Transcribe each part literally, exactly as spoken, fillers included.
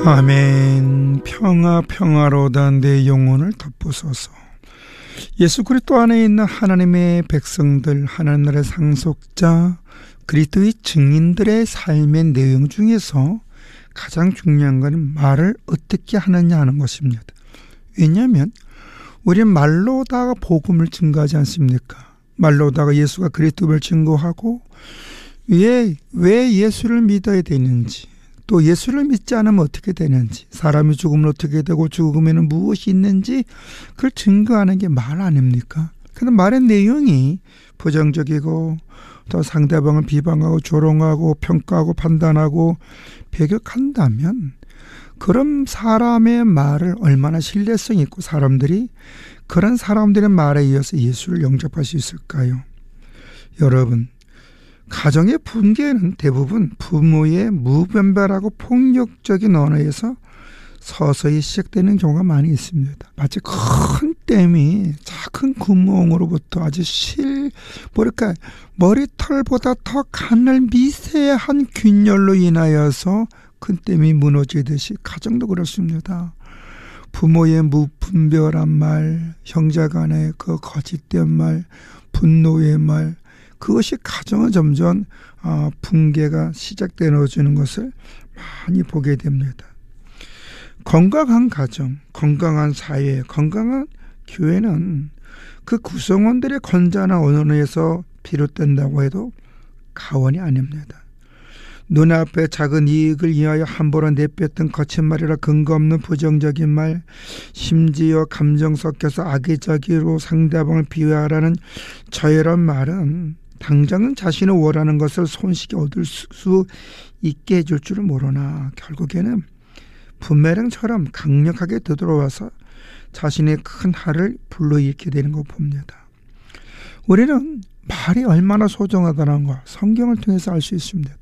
아멘. 평화 평화로다 내 영혼을 덮으소서. 예수 그리스도 안에 있는 하나님의 백성들, 하나님 나라의 상속자, 그리스도의 증인들의 삶의 내용 중에서 가장 중요한 것은 말을 어떻게 하느냐 하는 것입니다. 왜냐하면 우리는 말로다가 복음을 증거하지 않습니까? 말로다가 예수가 그리스도를 증거하고 왜, 왜 예수를 믿어야 되는지, 또 예수를 믿지 않으면 어떻게 되는지, 사람이 죽으면 어떻게 되고 죽음에는 무엇이 있는지 그걸 증거하는 게 말 아닙니까? 근데 말의 내용이 부정적이고 또 상대방을 비방하고 조롱하고 평가하고 판단하고 배격한다면 그런 사람의 말을 얼마나 신뢰성 있고 사람들이 그런 사람들의 말에 이어서 예수를 영접할 수 있을까요? 여러분, 가정의 붕괴는 대부분 부모의 무분별하고 폭력적인 언어에서 서서히 시작되는 경우가 많이 있습니다. 마치 큰 댐이 작은 구멍으로부터 아주 실, 뭐랄까, 머리털보다 더 가늘 미세한 균열로 인하여서 큰 댐이 무너지듯이 가정도 그렇습니다. 부모의 무분별한 말, 형제 간의 그 거짓된 말, 분노의 말, 그것이 가정은 점점 어, 붕괴가 시작되어지는 것을 많이 보게 됩니다. 건강한 가정, 건강한 사회, 건강한 교회는 그 구성원들의 건전한 언어에서 비롯된다고 해도 가언이 아닙니다. 눈앞에 작은 이익을 위하여 함부로 내뱉던 거친 말이라 근거 없는 부정적인 말, 심지어 감정 섞여서 악의적으로 상대방을 비하하라는 저열한 말은 당장은 자신이 원하는 것을 손쉽게 얻을 수 있게 해줄 줄은 모르나 결국에는 부메랑처럼 강력하게 되돌아와서 자신의 큰 har을 불러일으키게 되는 거 봅니다. 우리는 말이 얼마나 소중하다는 걸 성경을 통해서 알 수 있습니다.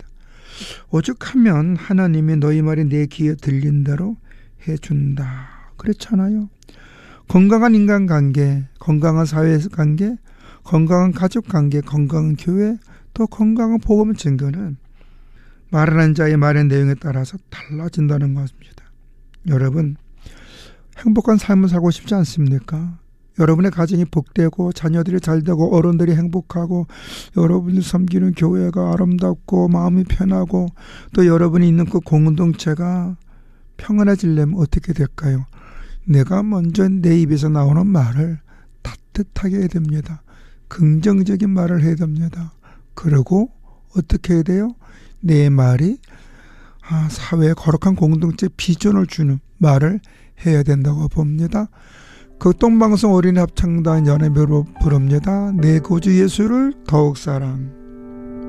오죽하면 하나님이 너희 말이 내 귀에 들린 대로 해준다 그랬잖아요. 건강한 인간관계, 건강한 사회관계, 건강한 가족관계, 건강한 교회, 또 건강한 복음 증거는 말하는 자의 말의 내용에 따라서 달라진다는 것입니다. 여러분, 행복한 삶을 살고 싶지 않습니까? 여러분의 가정이 복되고 자녀들이 잘되고 어른들이 행복하고 여러분이 섬기는 교회가 아름답고 마음이 편하고 또 여러분이 있는 그 공동체가 평안해지려면 어떻게 될까요? 내가 먼저 내 입에서 나오는 말을 따뜻하게 해야 됩니다. 긍정적인 말을 해야 됩니다. 그리고 어떻게 해야 돼요? 내 말이 아, 사회에 거룩한 공동체 비전을 주는 말을 해야 된다고 봅니다. 그 똥방송 어린이 합창단 연예배로 부릅니다. 내 구주 예수를 더욱 사랑.